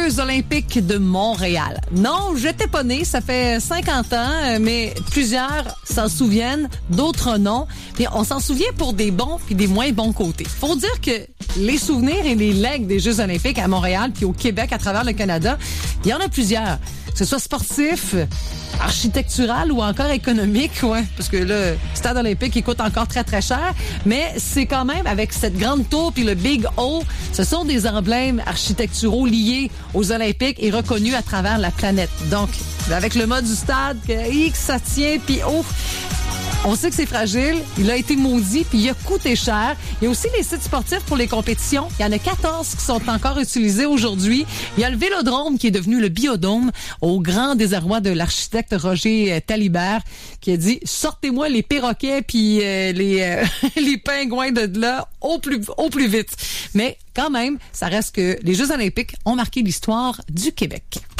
Jeux olympiques de Montréal. Non, j'étais pas née, ça fait 50 ans, mais plusieurs s'en souviennent, d'autres non. Puis on s'en souvient pour des bons puis des moins bons côtés. Faut dire que les souvenirs et les legs des Jeux olympiques à Montréal puis au Québec à travers le Canada, il y en a plusieurs. Que ce soit sportif, architectural ou encore économique, ouais, parce que le stade olympique, il coûte encore très, très cher, mais c'est quand même, avec cette grande tour puis le Big O, ce sont des emblèmes architecturaux liés aux Olympiques et reconnus à travers la planète. Donc, avec le mode du stade, que ça tient, puis on sait que c'est fragile, il a été maudit, puis il a coûté cher. Il y a aussi les sites sportifs pour les compétitions. Il y en a 14 qui sont encore utilisés aujourd'hui. Il y a le Vélodrome qui est devenu le Biodôme, au grand désarroi de l'architecte Roger Talibert, qui a dit « Sortez-moi les perroquets puis les pingouins de là au plus vite. » Mais quand même, ça reste que les Jeux olympiques ont marqué l'histoire du Québec.